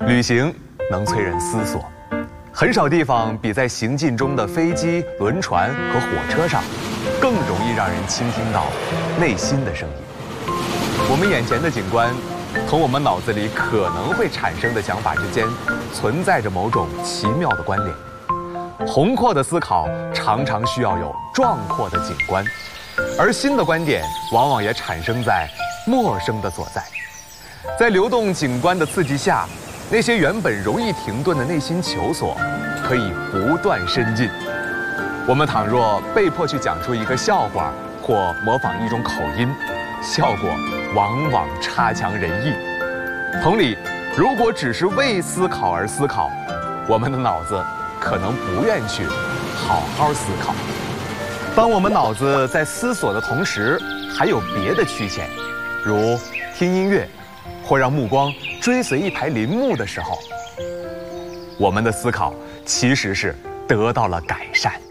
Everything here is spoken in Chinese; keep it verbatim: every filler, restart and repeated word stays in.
旅行能催人思索，很少地方比在行进中的飞机、轮船和火车上，更容易让人倾听到内心的声音。我们眼前的景观，同我们脑子里可能会产生的想法之间，存在着某种奇妙的关联。宏阔的思考常常需要有壮阔的景观，而新的观点往往也产生在陌生的所在。在流动景观的刺激下，那些原本容易停顿的内心求索，可以不断深进。我们倘若被迫去讲出一个笑话，或模仿一种口音，效果往往差强人意。同理，如果只是为思考而思考，我们的脑子可能不愿去好好思考。当我们脑子在思索的同时，还有别的驱遣，如听音乐，或让目光追随一排林木的时候，我们的思考其实是得到了改善。